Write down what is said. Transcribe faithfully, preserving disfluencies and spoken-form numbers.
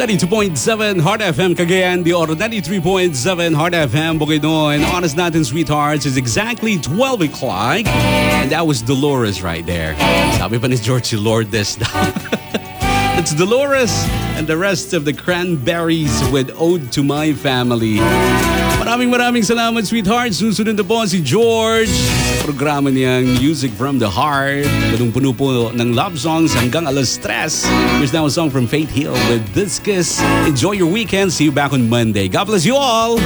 ninety-two point seven Heart F M Cagayan de Oro, ninety-three point seven Heart F M Bukidnon. Honest Natin Sweethearts is exactly twelve o'clock. And that was Dolores right there. Sabi pa ni George, Lourdes daw. It's Dolores and the rest of the Cranberries with Ode to My Family. Maraming maraming salamat, sweethearts. Susunod na po si George sa programa niyang Music from the Heart. Punong-puno po ng love songs hanggang alas tres. Here's now a song from Faith Hill with Discus. Enjoy your weekend. See you back on Monday. God bless you all.